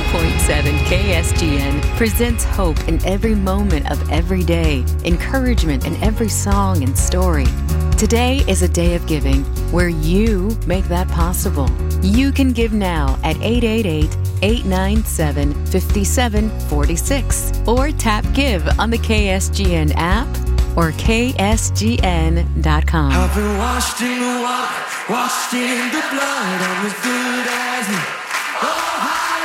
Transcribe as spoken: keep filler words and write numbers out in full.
point seven K S G N presents hope in every moment of every day, encouragement in every song and story. Today is a day of giving where you make that possible. You can give now at eight eight eight, eight nine seven, five seven four six or tap Give on the K S G N app or K S G N dot com. I've been washed in the water, washed in the blood, I'm as good as new. Oh,